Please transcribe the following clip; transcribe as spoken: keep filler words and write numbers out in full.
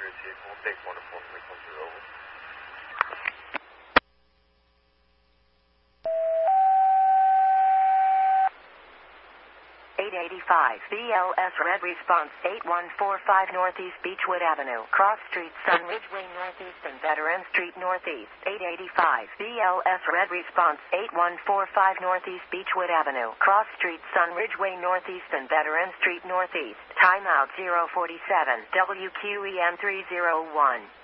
Accuracy, we'll take one to four frequency, over. eight eighty-five, B L S Red Response, eight one four five Northeast Beechwood Avenue, Cross Street, Sun Ridgeway Northeast and Veteran Street Northeast, eight eighty-five, B L S Red Response, eight one four five Northeast Beechwood Avenue, Cross Street, Sun Ridgeway Northeast and Veteran Street Northeast, timeout zero forty-seven, W Q E M three zero one.